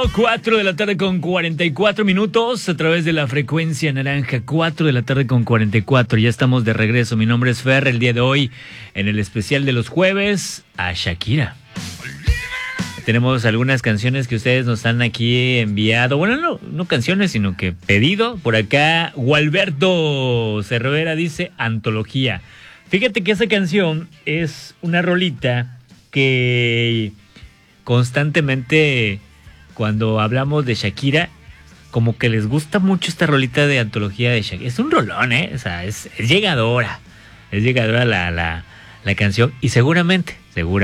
4 de la tarde con 44 minutos a través de la frecuencia naranja. 4 de la tarde con 44. Ya estamos de regreso. Mi nombre es Fer. El día de hoy, en el especial de los jueves, a Shakira. Tenemos algunas canciones que ustedes nos han aquí enviado. Bueno, no canciones, sino que pedido. Por acá, Gualberto Cervera dice Antología. Fíjate que esa canción es una rolita que constantemente, cuando hablamos de Shakira, como que les gusta mucho esta rolita de Antología de Shakira. Es un rolón, ¿eh? O sea, es llegadora. Es llegadora la canción. Y seguramente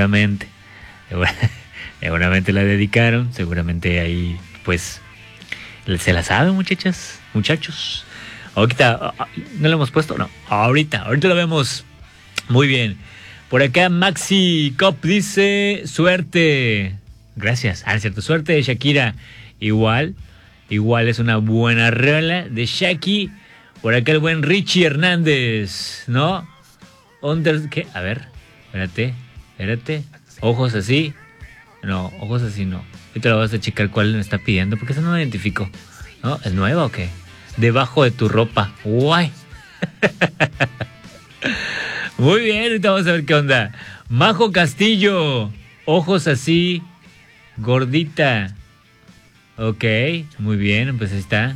la dedicaron. Seguramente ahí, pues, se la saben, muchachos. Ahorita, ¿no lo hemos puesto? No, ahorita lo vemos. Muy bien. Por acá Maxi Cop dice suerte. Gracias. Es cierto, suerte de Shakira. Igual es una buena rola de Shaki. Por acá el buen Richie Hernández, ¿no? ¿Qué? A ver, espérate. Ojos así. No, ojos así no. Ahorita lo vas a checar cuál me está pidiendo, porque eso no lo identifico. ¿No? ¿Es nueva o qué? Debajo de tu ropa. Guay. Muy bien, ahorita vamos a ver qué onda. Majo Castillo, ojos así, gordita. Ok, muy bien, pues ahí está.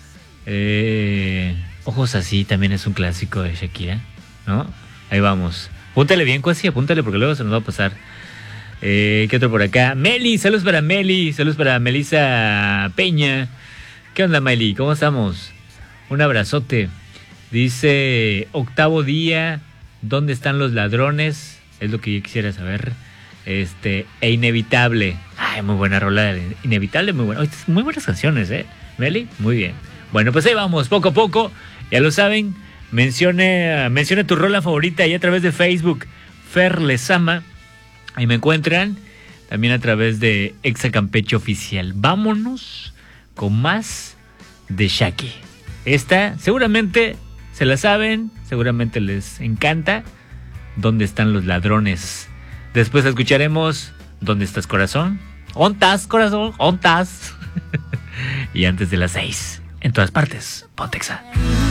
Ojos así también es un clásico de Shakira, ¿no? Ahí vamos. Apúntale bien, Cuasi, apúntale porque luego se nos va a pasar. ¿Qué otro por acá? Meli, saludos para Meli, saludos para Melissa Peña. ¿Qué onda, Meli? ¿Cómo estamos? Un abrazote. Dice, octavo día, ¿dónde están los ladrones? Es lo que yo quisiera saber. E Inevitable. Ay, muy buena rola. Inevitable, muy buena. Muy buenas canciones, Meli, muy bien. Bueno, pues ahí vamos, poco a poco. Ya lo saben, mencione tu rola favorita ahí a través de Facebook. Fer Lezama. Ahí me encuentran. También a través de Exa Campeche Oficial. Vámonos con más de Shaki. Esta seguramente se la saben, seguramente les encanta. ¿Dónde están los ladrones? Después escucharemos ¿Dónde estás, corazón? ¿Ontas, corazón? ¿Ontas? Y antes de las 6, en todas partes, Pontexa.